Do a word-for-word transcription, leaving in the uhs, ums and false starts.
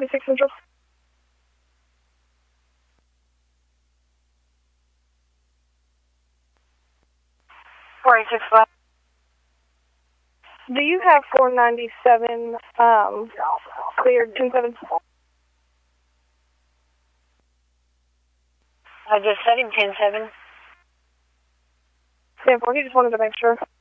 forty-six Central. forty-six left. Do you have four ninety-seven um, cleared ten seven? I just said him ten seven. ten four, he just wanted to make sure.